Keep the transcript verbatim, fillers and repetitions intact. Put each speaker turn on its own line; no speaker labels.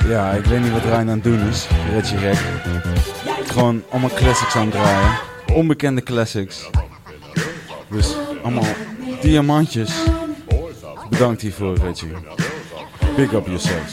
Ja, ik weet niet wat Ryan aan het doen is. Redje gek. Gewoon allemaal classics aan het draaien. Onbekende classics. Dus allemaal diamantjes. Bedankt hiervoor, Reggie. Big up yourselves.